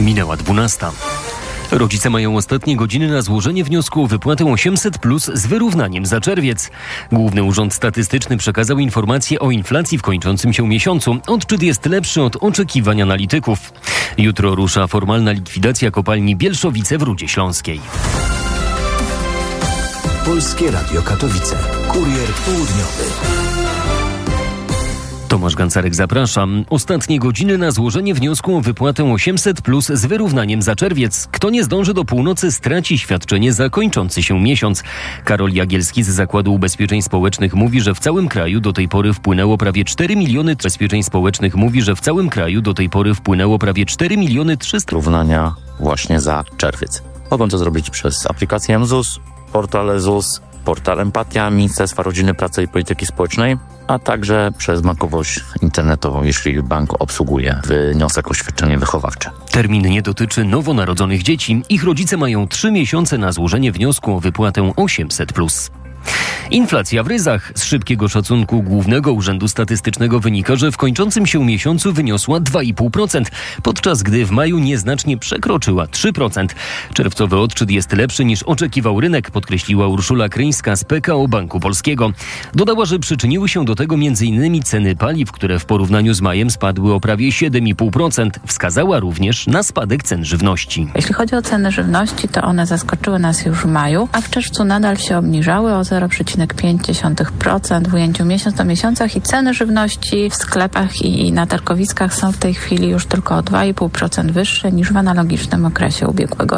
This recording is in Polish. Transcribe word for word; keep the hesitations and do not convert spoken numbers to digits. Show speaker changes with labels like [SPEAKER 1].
[SPEAKER 1] Minęła dwunasta. Rodzice mają ostatnie godziny na złożenie wniosku o wypłatę osiemset plus z wyrównaniem za czerwiec. Główny Urząd Statystyczny przekazał informacje o inflacji w kończącym się miesiącu. Odczyt jest lepszy od oczekiwań analityków. Jutro rusza formalna likwidacja kopalni Bielszowice w Rudzie Śląskiej.
[SPEAKER 2] Polskie Radio Katowice. Kurier południowy.
[SPEAKER 1] Tomasz Gancarek, zapraszam. Ostatnie godziny na złożenie wniosku o wypłatę osiemset plus z wyrównaniem za czerwiec. Kto nie zdąży do północy, straci świadczenie za kończący się miesiąc. Karol Jagielski z Zakładu Ubezpieczeń Społecznych mówi, że w całym kraju do tej pory wpłynęło prawie cztery miliony ubezpieczeń społecznych mówi, że w całym kraju do tej pory wpłynęło prawie cztery miliony trzysta
[SPEAKER 3] równania właśnie za czerwiec. Mogą to zrobić przez aplikację M Z U S, portal Z U S, portal Empatia Ministerstwa Rodziny, Pracy i Polityki Społecznej, a także przez bankowość internetową, jeśli bank obsługuje wniosek o świadczenie wychowawcze.
[SPEAKER 1] Termin nie dotyczy nowonarodzonych dzieci. Ich rodzice mają trzy miesiące na złożenie wniosku o wypłatę osiemset plus. Inflacja w ryzach. Z szybkiego szacunku Głównego Urzędu Statystycznego wynika, że w kończącym się miesiącu wyniosła dwa i pół procent, podczas gdy w maju nieznacznie przekroczyła trzy procent. Czerwcowy odczyt jest lepszy niż oczekiwał rynek, podkreśliła Urszula Kryńska z P K O Banku Polskiego. Dodała, że przyczyniły się do tego m.in. ceny paliw, które w porównaniu z majem spadły o prawie siedem i pół procent. Wskazała również na spadek cen żywności.
[SPEAKER 4] Jeśli chodzi o ceny żywności, to one zaskoczyły nas już w maju, a w czerwcu nadal się obniżały o zero przecinek pięć procent w ujęciu miesiąc do miesiącach i ceny żywności w sklepach i na targowiskach są w tej chwili już tylko o dwa i pół procent wyższe niż w analogicznym okresie ubiegłego